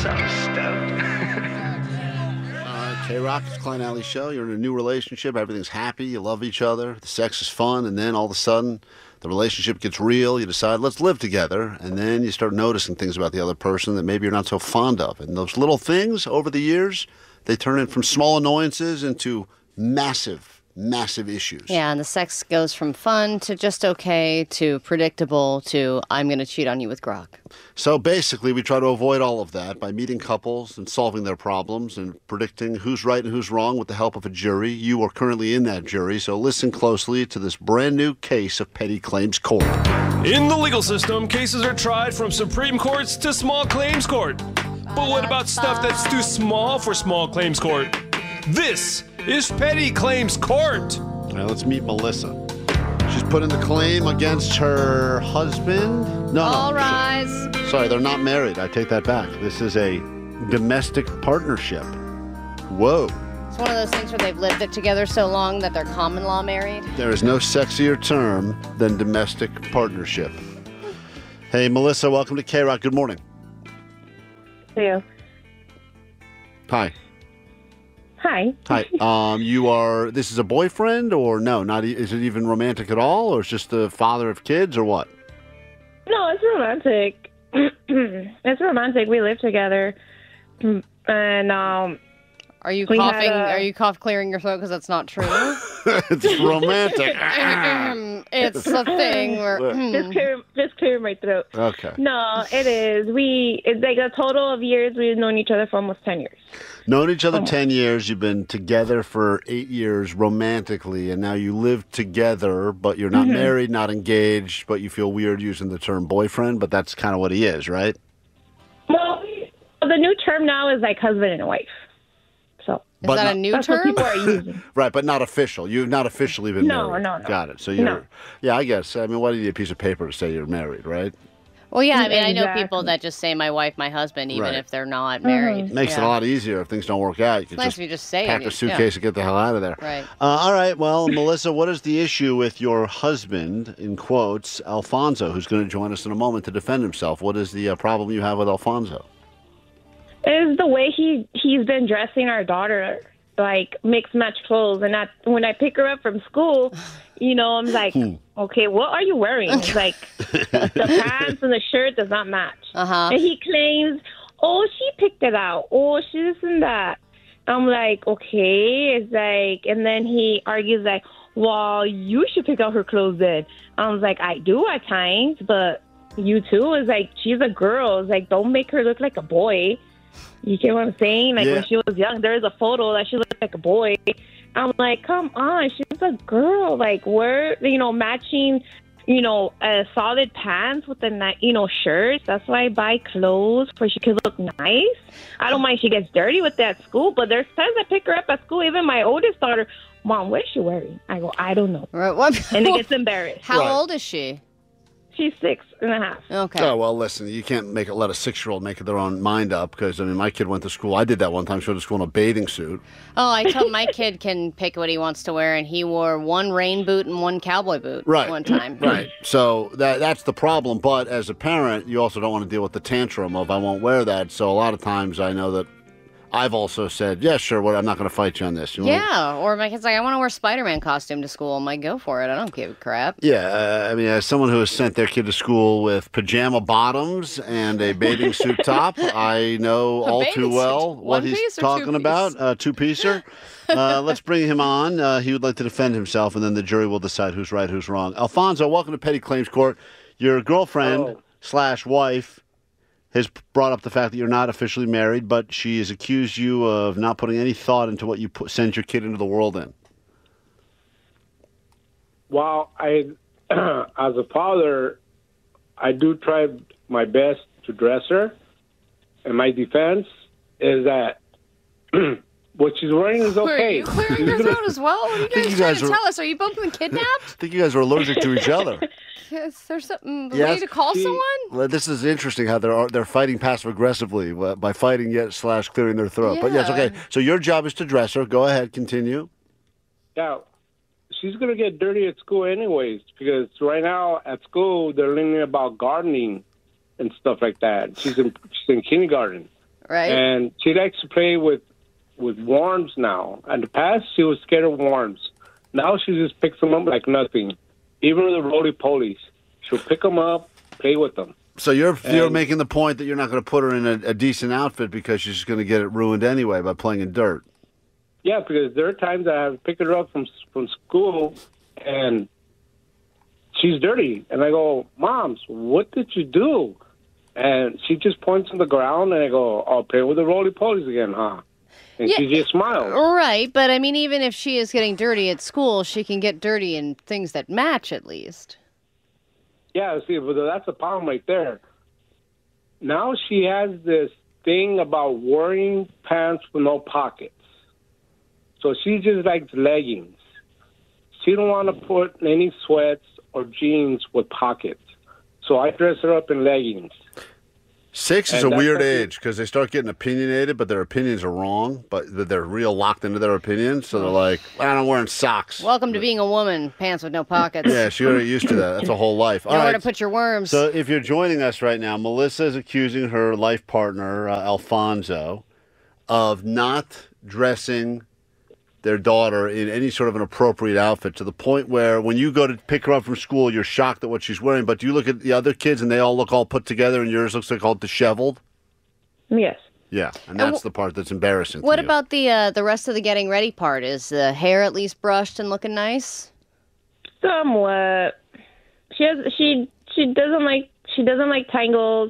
K-Rock, it's Klein Alley Show. You're in a new relationship. Everything's happy. You love each other. The sex is fun. And then all of a sudden, the relationship gets real. You decide, let's live together. And then you start noticing things about the other person that maybe you're not so fond of. And those little things over the years, they turn in from small annoyances into massive issues. Yeah, and the sex goes from fun to just okay to predictable to I'm going to cheat on you with Grok. So basically, we try to avoid all of that by meeting couples and solving their problems and predicting who's right and who's wrong with the help of a jury. You are currently in that jury, so listen closely to this brand new case of petty claims court. In the legal system, cases are tried from Supreme Courts to small claims court. But what about stuff that's too small for small claims court? This is Petty Claims Court. All right, let's meet Melissa. She's put in the claim against her husband. All rise. Sorry, they're not married. I take that back. This is a domestic partnership. Whoa. It's one of those things where they've lived it together so long that they're common law married. There is no sexier term than domestic partnership. Hey, Melissa, welcome to K-Rock. Good morning. Hey. Hi. Hi. Hi. This is a boyfriend or no? Is it even romantic at all, or it's just the father of kids or what? No, it's romantic. It's romantic. We live together. And, Are you coughing? Are you cough clearing your throat because that's not true? It's romantic. It's a thing where just clear my throat. Okay. No, it is. It's like a total of years. We've known each other for almost 10 years. Known each other 10 years. You've been together for 8 years romantically, and now you live together, but you're not married, not engaged, but you feel weird using the term boyfriend, but that's kind of what he is, right? Well, the new term now is like husband and wife. So is that a new that's term? what people are using. Right, but not official. You've not officially been married. No. Got it. So you're, yeah, I guess. I mean, why do you need a piece of paper to say you're married, right? Well, yeah, I mean, I know Exactly. people that just say my wife, my husband, even Right. if they're not married. Makes it a lot easier if things don't work out. You can Nice if you just say pack it. a suitcase and get the hell out of there. Right. All right. Well, Melissa, what is the issue with your husband, in quotes, Alfonso, who's going to join us in a moment to defend himself? What is the problem you have with Alfonso? Is the way he's been dressing our daughter, like mixed match clothes, and when I pick her up from school, I'm like, okay, what are you wearing? It's like the pants and the shirt does not match. And he claims, oh, she picked it out. Oh, she this and that. I'm like, okay. It's like, and then he argues like, well, you should pick out her clothes then. I was like, I do at times, but you too. Is like, she's a girl. It's like, don't make her look like a boy. You get what I'm saying? Like when she was young, there is a photo that she looked like a boy. I'm like, come on, she's a girl. Like we're, matching, solid pants with the, shirts. That's why I buy clothes for she could look nice. I don't mind she gets dirty with that at school, but there's times I pick her up at school. Even my oldest daughter, Mom, what is she wearing? I go, I don't know. And it gets embarrassed. How old is she? She's 6.5. Okay. Oh, well, listen, you can't let a 6-year-old make their own mind up because, my kid went to school. I did that one time. She went to school in a bathing suit. Oh, I told my kid can pick what he wants to wear, and he wore one rain boot and one cowboy boot one time. Right. So that's the problem. But as a parent, you also don't want to deal with the tantrum of I won't wear that. So a lot of times I know that I've also said, yeah, sure, I'm not going to fight you on this. Or my kid's like, I want to wear a Spider-Man costume to school. I'm like, go for it. I don't give a crap. Yeah, as someone who has sent their kid to school with pajama bottoms and a bathing suit top, I know all too well what he's talking about. Two-piecer. Let's bring him on. He would like to defend himself, and then the jury will decide who's right, who's wrong. Alfonso, welcome to Petty Claims Court. Your girlfriend / wife has brought up the fact that you're not officially married, but she has accused you of not putting any thought into what you send your kid into the world in. Well, as a father, I do try my best to dress her. And my defense is that what she's wearing is okay. Are you clearing your throat as well? What are you guys trying to tell us? Are you both been kidnapped? I think you guys are allergic to each other. Is there something way to call someone? Well, this is interesting how they're fighting passive aggressively by fighting / clearing their throat. But yes, okay. So your job is to dress her. Go ahead, continue. Yeah, she's gonna get dirty at school anyways because right now at school they're learning about gardening and stuff like that. She's in kindergarten. Right. And she likes to play with worms now. In the past, she was scared of worms. Now she just picks them up like nothing. Even with the roly-polies, she'll pick them up, play with them. So you're making the point that you're not going to put her in a decent outfit because she's going to get it ruined anyway by playing in dirt. Yeah, because there are times I have picked her up from school and she's dirty. And I go, Moms, what did you do? And she just points on the ground and I go, I'll play with the roly-polies again, huh? And she just smiles. Right, but I mean, even if she is getting dirty at school, she can get dirty in things that match at least. Yeah, see, but that's the problem right there. Now she has this thing about wearing pants with no pockets. So she just likes leggings. She don't want to put any sweats or jeans with pockets. So I dress her up in leggings. 6 is a weird age because they start getting opinionated, but their opinions are wrong, but they're real locked into their opinions. So they're like, I'm wearing socks. Welcome to being a woman, pants with no pockets. Yeah, she already used to that. That's a whole life. Nowhere to put your worms. So if you're joining us right now, Melissa is accusing her life partner, Alfonso, of not dressing their daughter in any sort of an appropriate outfit to the point where when you go to pick her up from school, you're shocked at what she's wearing. But do you look at the other kids and they all look all put together and yours looks like all disheveled? Yes. Yeah, and that's the part that's embarrassing. What to you. about the rest of the getting ready part? Is the hair at least brushed and looking nice? Somewhat. She doesn't like tangles.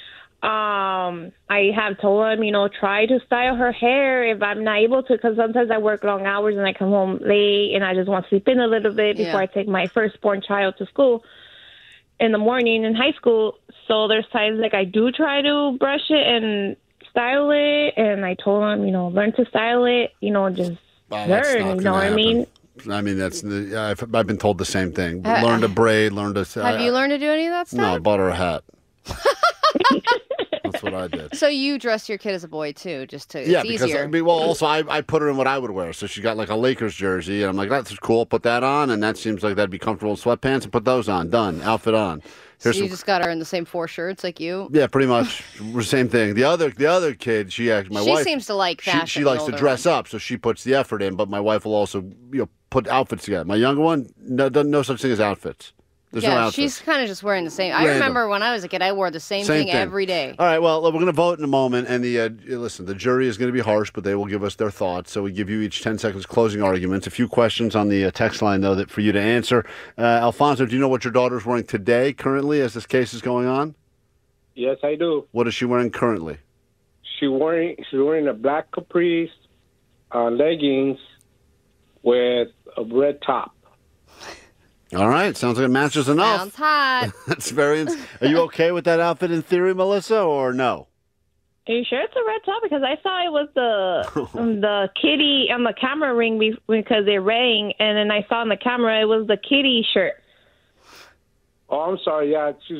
I have told him, try to style her hair if I'm not able to, because sometimes I work long hours and I come home late and I just want to sleep in a little bit before I take my firstborn child to school in the morning in high school. So there's times like I do try to brush it and style it, and I told him, learn to style it, just learn, you know what I mean? I mean, I've been told the same thing. Learn to braid, learn to... Have you learned to do any of that stuff? No, I bought her a hat. That's what I did. So you dressed your kid as a boy too, just to yeah, it's because easier. Also I put her in what I would wear. So she got like a Lakers jersey, and I'm like, that's cool. Put that on, and that seems like that'd be comfortable in sweatpants. And put those on. Done. Outfit on. So you just got her in the same 4 shirts like you? Yeah, pretty much. Same thing. The other kid, my wife. She seems to like fashion. She likes to dress up, so she puts the effort in. But my wife will also put outfits together. My younger one, no such thing as outfits. There's no outfits. She's kind of just wearing the same. I remember when I was a kid, I wore the same thing every day. All right, well, we're going to vote in a moment, and the jury is going to be harsh, but they will give us their thoughts. So we give you each 10 seconds closing arguments. A few questions on the text line, though, that for you to answer. Alfonso, do you know what your daughter's wearing today, currently, as this case is going on? Yes, I do. What is she wearing currently? She's wearing a black caprice, leggings with a red top. All right, sounds like it matches enough. Sounds hot. That's very. Are you okay with that outfit in theory, Melissa, or no? Are you sure it's a red top? Because I saw it was the kitty on the camera ring because it rang, and then I saw on the camera it was the kitty shirt. Oh, I'm sorry. Yeah, she's.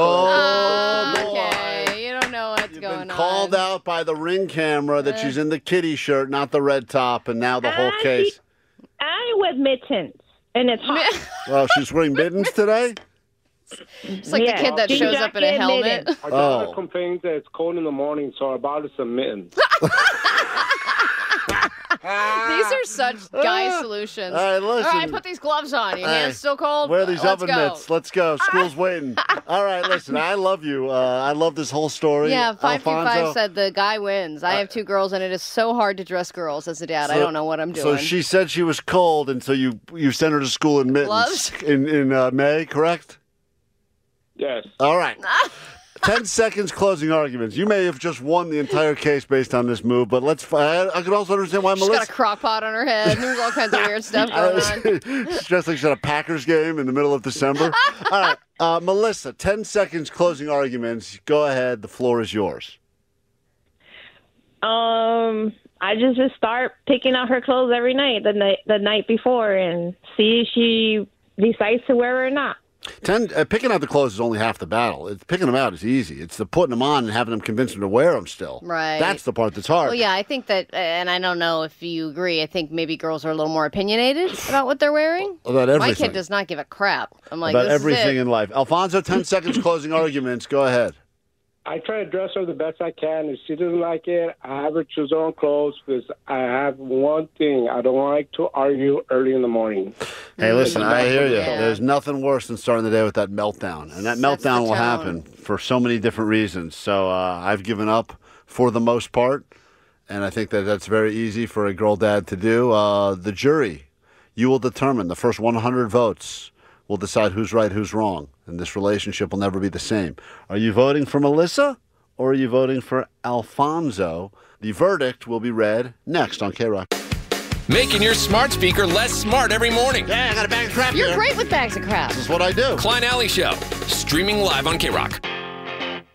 Okay, you don't know what's going on. You've been called out by the ring camera that she's in the kitty shirt, not the red top, and now the whole case. And with mittens. And it's hot. Well, she's wearing mittens today? It's like the kid that shows up in a helmet. Our daughter complains that it's cold in the morning, so I bought her some mittens. These are such guy solutions. All right, listen. All right, put these gloves on. Your hands still cold? Wear these oven mitts. Let's go. School's waiting. All right, listen, I love you. I love this whole story. Yeah, 525 said the guy wins. I have 2 girls, and it is so hard to dress girls as a dad. I don't know what I'm doing. So she said she was cold, and so you sent her to school in mittens. Gloves? In May, correct? Yes. All right. 10 seconds closing arguments. You may have just won the entire case based on this move, but I can also understand why Melissa... She's got a crock pot on her head. There's all kinds of weird stuff going on. She's dressed like she's at a Packers game in the middle of December. All right. Melissa, 10 seconds closing arguments. Go ahead. The floor is yours. I just start picking out her clothes every night, the night before, and see if she decides to wear it or not. Picking out the clothes is only half the battle. Picking them out is easy. It's the putting them on and having them convince them to wear them still. Right. That's the part that's hard. Well, yeah, I think that, and I don't know if you agree, I think maybe girls are a little more opinionated about what they're wearing. About everything. My kid does not give a crap. I'm like, about this everything is it. in life. Alfonso, 10 seconds closing arguments. Go ahead. I try to dress her the best I can. If she doesn't like it, I have her choose her own clothes because I have one thing. I don't like to argue early in the morning. Hey, listen, I hear you. Yeah. There's nothing worse than starting the day with that meltdown. And that meltdown will happen for so many different reasons. So I've given up for the most part. And I think that that's very easy for a girl dad to do. The jury, you will determine. The first 100 votes will decide who's right, who's wrong. And this relationship will never be the same. Are you voting for Melissa or are you voting for Alfonso? The verdict will be read next on K-Rock. Making your smart speaker less smart every morning. Yeah, I got a bag of crap You're great with bags of crap. This is what I do. Klein Alley Show, streaming live on K-Rock.